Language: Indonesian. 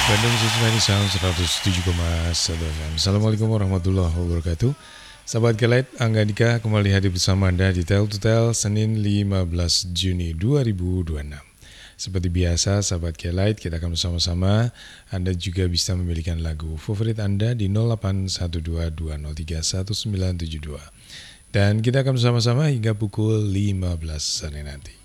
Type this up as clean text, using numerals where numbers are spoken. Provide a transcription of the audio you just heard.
Bandung Cincinnati Sound 107,1 FM. Assalamualaikum warahmatullahi wabarakatuh. Sahabat Kelight, Angga Dika kembali hadir bersama Anda di Tell to Tell Senin 15 Juni 2026. Seperti biasa, sahabat Kelight, kita akan bersama-sama. Anda juga bisa memilihkan lagu favorit Anda di 0812203192. Dan kita akan bersama-sama hingga pukul 15 sore nanti.